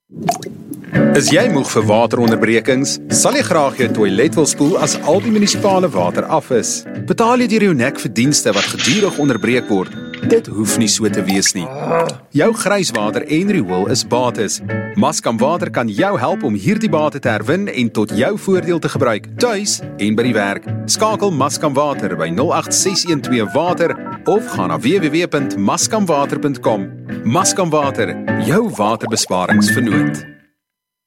Is jy moeg vir wateronderbrekings? Sal jy graag jou toilet wil spoel as al die munisipale water af is? Betaal jy deur jou nek vir dienste wat gedurig onderbreek word? Dit hoef nie so te wees nie. Jou grijswater en riool is bates. Mascam Water kan jou help om hierdie bate te herwin en tot jou voordeel te gebruik, tuis en by die werk. Skakel Mascam Water by 08612 Water of gaan na www.mascamwater.com. Mascam Water, jou waterbesparingsvernoot.